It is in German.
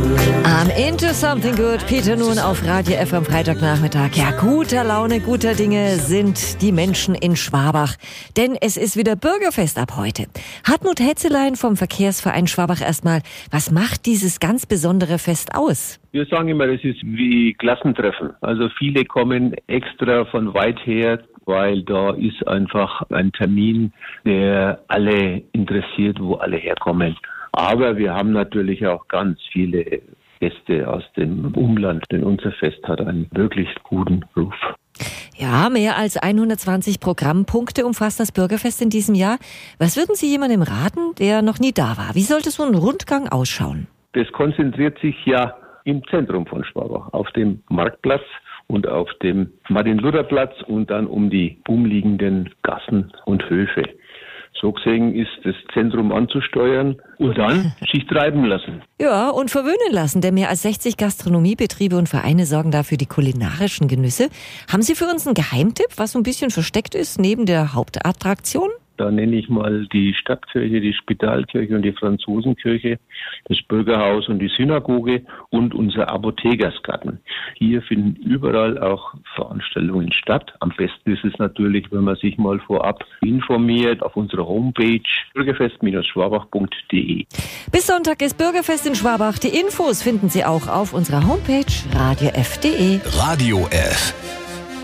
I'm into something good. Peter nun auf Radio F am Freitagnachmittag. Ja, guter Laune, guter Dinge sind die Menschen in Schwabach. Denn es ist wieder Bürgerfest ab heute. Hartmut Hetzelein vom Verkehrsverein Schwabach erstmal. Was macht dieses ganz besondere Fest aus? Wir sagen immer, es ist wie Klassentreffen. Also viele kommen extra von weit her, weil da ist einfach ein Termin, der alle interessiert, wo alle herkommen. Aber wir haben natürlich auch ganz viele Gäste aus dem Umland, denn unser Fest hat einen wirklich guten Ruf. Ja, mehr als 120 Programmpunkte umfasst das Bürgerfest in diesem Jahr. Was würden Sie jemandem raten, der noch nie da war? Wie sollte so ein Rundgang ausschauen? Das konzentriert sich ja im Zentrum von Schwabach, auf dem Marktplatz und auf dem Martin-Luther-Platz und dann um die umliegenden Gassen und Höfe. So gesehen ist das Zentrum anzusteuern und dann sich treiben lassen. Ja, und verwöhnen lassen, denn mehr als 60 Gastronomiebetriebe und Vereine sorgen dafür die kulinarischen Genüsse. Haben Sie für uns einen Geheimtipp, was so ein bisschen versteckt ist neben der Hauptattraktion? Da nenne ich mal die Stadtkirche, die Spitalkirche und die Franzosenkirche, das Bürgerhaus und die Synagoge und unser Apothekersgarten. Hier finden überall auch Veranstaltungen statt. Am besten ist es natürlich, wenn man sich mal vorab informiert auf unserer Homepage bürgerfest-schwabach.de. Bis Sonntag ist Bürgerfest in Schwabach. Die Infos finden Sie auch auf unserer Homepage radiof.de. Radio F.